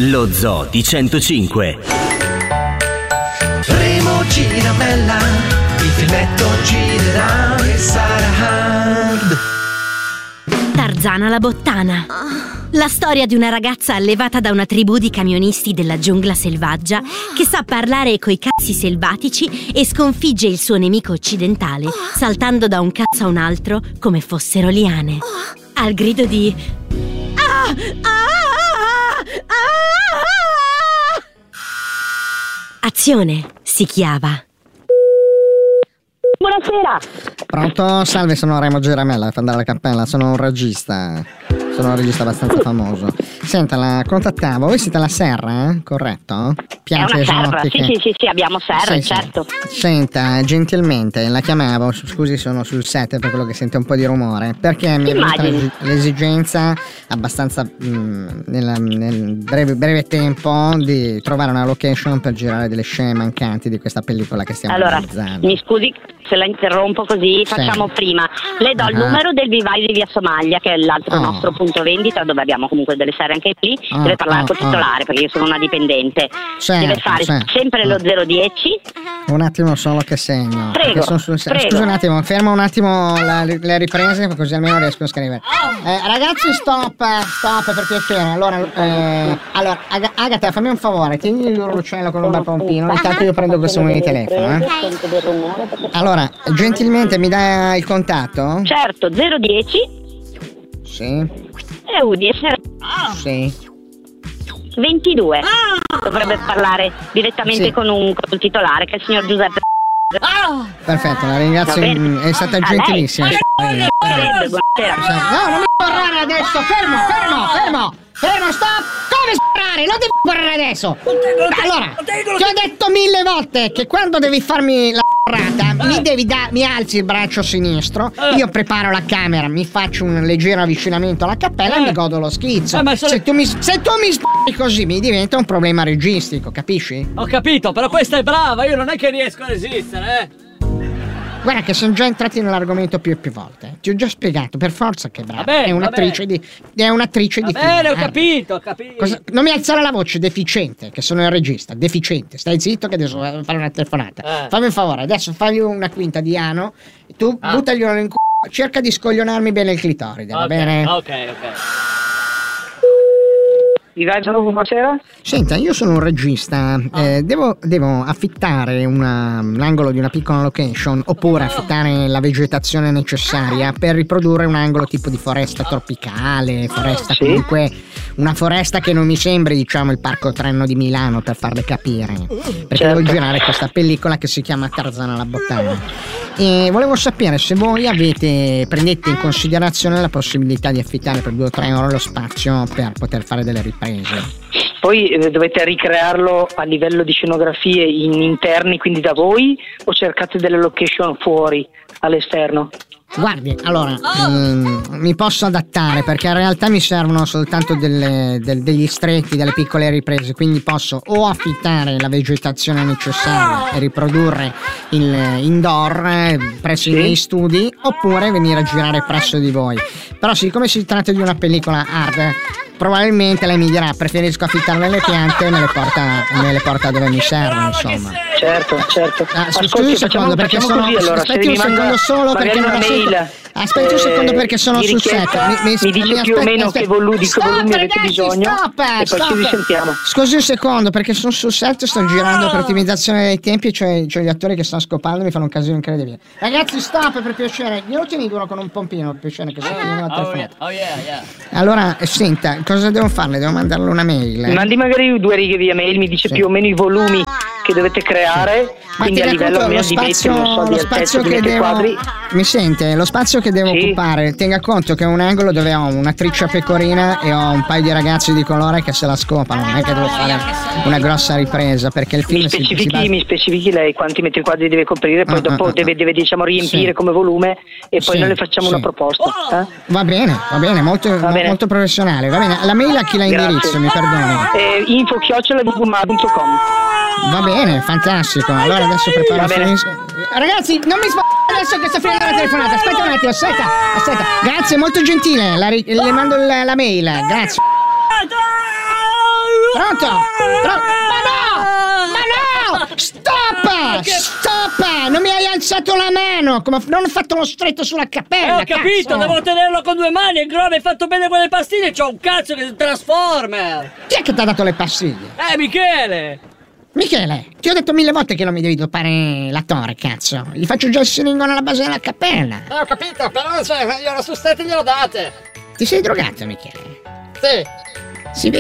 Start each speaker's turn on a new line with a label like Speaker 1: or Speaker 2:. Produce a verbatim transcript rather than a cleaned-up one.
Speaker 1: Lo Zoo di centocinque.
Speaker 2: Remo Giramella, il filmetto girerà e sarà hard.
Speaker 3: Tarzana la bottana. La storia di una ragazza allevata da una tribù di camionisti della giungla selvaggia che sa parlare coi cazzi selvatici e sconfigge il suo nemico occidentale saltando da un cazzo a un altro come fossero liane. Al grido di ah, ah, ah, ah. Azione si chiava.
Speaker 4: Buonasera.
Speaker 5: Pronto? Salve, sono Remo Giramella, fa andare alla cappella, sono un regista. Sono un regista abbastanza famoso. Senta, la contattavo. Voi siete alla Serra, eh? Corretto?
Speaker 4: Piante È una serra, sì, sì, sì, sì, abbiamo serra, sì, certo.
Speaker 5: Sì. Senta, gentilmente, la chiamavo, scusi, sono sul set per quello che sente un po' di rumore, perché mi è venuta l'esigenza abbastanza mh, nella, nel breve, breve tempo di trovare una location per girare delle scene mancanti di questa pellicola che stiamo
Speaker 4: allora,
Speaker 5: realizzando.
Speaker 4: Allora, mi scusi se la interrompo così, sì. Facciamo prima. Le do uh-huh. il numero del vivaio di via Somalia, che è l'altro oh. nostro punto vendita, dove abbiamo comunque delle serie anche lì. Oh, deve parlare oh, col titolare, oh. perché io sono una dipendente.
Speaker 5: Certo,
Speaker 4: deve fare
Speaker 5: certo.
Speaker 4: sempre lo zero dieci.
Speaker 5: Un attimo solo che segno.
Speaker 4: Prego,
Speaker 5: sono sul...
Speaker 4: prego.
Speaker 5: Scusa un attimo, fermo un attimo la, le riprese, così almeno riesco a scrivere. Eh, ragazzi, stop, stop per piacere. Allora, eh, allora Ag- Agata, fammi un favore, tieni l'urucello con un bel pompino, intanto io prendo questo numero di telefono. Eh. Allora, gentilmente mi dai il contatto?
Speaker 4: Certo, zero dieci.
Speaker 5: Sì.
Speaker 4: E U D S.
Speaker 5: Sì.
Speaker 4: ventidue. Dovrebbe parlare direttamente
Speaker 5: sì.
Speaker 4: con un col titolare, che è il signor Giuseppe.
Speaker 5: Perfetto, la ringrazio, è stata gentilissima.
Speaker 4: Buonasera.
Speaker 5: No, non mi sparare adesso, fermo, fermo, fermo, fermo, stop! Come sparare? Non devi sparare adesso! Allora, ti ho detto mille volte che quando devi farmi la sparata, mi devi da, mi alzi il braccio sinistro, io preparo la camera, mi faccio un leggero avvicinamento alla cappella e mi godo lo schizzo.
Speaker 6: Eh, ma sono...
Speaker 5: se, tu mi, se tu mi spari così mi diventa un problema registico, capisci?
Speaker 6: Ho capito, però questa è brava, io non è che riesco a resistere, eh!
Speaker 5: Guarda che sono già entrati nell'argomento più e più volte. Ti ho già spiegato, per forza che è brava.
Speaker 6: Bene,
Speaker 5: è un'attrice di. È un'attrice
Speaker 6: va
Speaker 5: di
Speaker 6: bene,
Speaker 5: film.
Speaker 6: ho capito, ho capito.
Speaker 5: Cosa, non mi alzare la voce, deficiente, che sono il regista, deficiente. Stai zitto che adesso devo fare una telefonata. Eh. Fammi un favore, adesso fagli una quinta di ano, tu ah. buttaglielo in c***o, cerca di scoglionarmi bene il clitoride, va
Speaker 6: okay,
Speaker 5: bene?
Speaker 6: Ok, ok.
Speaker 4: Buonasera.
Speaker 5: Senta, io sono un regista, eh, devo, devo affittare una, un angolo di una piccola location oppure affittare la vegetazione necessaria per riprodurre un angolo tipo di foresta tropicale, foresta sì. comunque una foresta che non mi sembri diciamo il Parco Trenno di Milano, per farle capire, perché certo. devo girare questa pellicola che si chiama Tarzana la bottana. E volevo sapere se voi avete prendete in considerazione la possibilità di affittare per due o tre ore lo spazio per poter fare delle riprese.
Speaker 7: Poi eh, dovete ricrearlo a livello di scenografie in interni, quindi da voi, o cercate delle location fuori, all'esterno?
Speaker 5: Guardi, allora, mm, mi posso adattare perché in realtà mi servono soltanto delle, del, degli stretti, delle piccole riprese, quindi posso o affittare la vegetazione necessaria e riprodurre il indoor eh, presso sì. i miei studi, oppure venire a girare presso di voi. Però siccome si tratta di una pellicola hard, probabilmente lei mi dirà preferisco affittarle le piante e me le porta, me le porta dove mi servono, insomma.
Speaker 7: Certo, certo.
Speaker 5: Ah, scusi un secondo perché sono così, allora, aspetti un secondo solo perché non mail, aspetti un secondo perché sono sul set.
Speaker 7: Mi, mi, mi dice mi più o meno che volumi, di che volumi avete bisogno stop, e
Speaker 5: stop.
Speaker 7: poi ci risentiamo.
Speaker 5: Scusi un secondo perché sono sul set, sto girando per ottimizzazione dei tempi, cioè, cioè gli attori che stanno scopando mi fanno un casino incredibile. Ragazzi, stop per piacere, glielo tieni duro con un pompino per piacere che sto finendo la telefonata.
Speaker 6: Oh yeah, yeah.
Speaker 5: Allora, senta, cosa devo farle? Devo mandarle una mail? Eh?
Speaker 7: Mandi magari due righe via mail, mi dice sì. più o meno i volumi che dovete creare, sì. quindi a livello
Speaker 5: conto, lo spazio,
Speaker 7: metri, so,
Speaker 5: lo spazio che devo quadri. Mi sente? Lo spazio che devo sì. occupare, tenga conto che è un angolo dove ho un'attrice pecorina e ho un paio di ragazzi di colore che se la scopano, non è che devo fare una grossa ripresa perché il film
Speaker 7: mi specifichi,
Speaker 5: si, si basa...
Speaker 7: mi specifichi lei quanti metri quadri deve coprire, poi uh, dopo uh, uh, deve, deve diciamo riempire sì. come volume e poi sì, noi le facciamo sì. una proposta. Eh?
Speaker 5: Va bene, va bene, molto, va bene. molto professionale. Va bene, la mail a chi la indirizzo, mi perdoni.
Speaker 7: Eh, info chiocciola punto com.
Speaker 5: Va bene, fantastico. Allora adesso preparo finisco. Ragazzi, non mi sbaglio adesso che sto finendo la telefonata. Aspetta un attimo, aspetta, aspetta. Grazie, molto gentile. La ri- le mando la, la mail. Grazie. Pronto? Pro- ma no! Ma no! Stop! Stop! Non mi hai alzato la mano! Come non ho fatto lo stretto sulla cappella!
Speaker 6: Eh, ho capito,
Speaker 5: cazzo.
Speaker 6: devo tenerlo con due mani. E Grove, hai fatto bene quelle pastiglie. C'ho un cazzo che è un Transformer.
Speaker 5: Chi è che ti ha dato le pastiglie?
Speaker 6: Eh, Michele.
Speaker 5: Michele, ti ho detto mille volte che non mi devi dopare l'attore, cazzo. Gli faccio già il siringone alla base della cappella.
Speaker 6: Eh, ho capito, però cioè, io ero su stette glielo date.
Speaker 5: Ti sei drogato, Michele?
Speaker 6: Sì.
Speaker 5: Si vede.